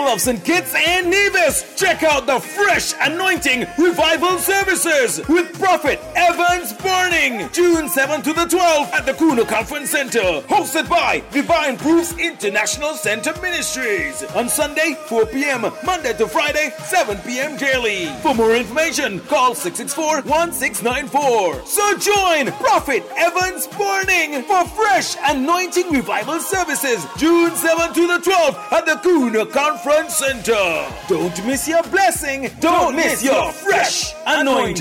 of St. Kitts and Nevis. Check out the Fresh Anointing Revival Services with Prophet Evans Burning, June 7th to the 12th at the Kuna Conference Center, hosted by Divine Proofs International Center Ministries. On Sunday, 4 p.m., Monday to Friday, 7 p.m. daily. For more information, call 664-1694. So join Prophet Evans Burning for Fresh Anointing Revival Services, June 7th to the 12th at the Kuna Conference Center. Don't miss your blessing. Don't miss your fresh anointing.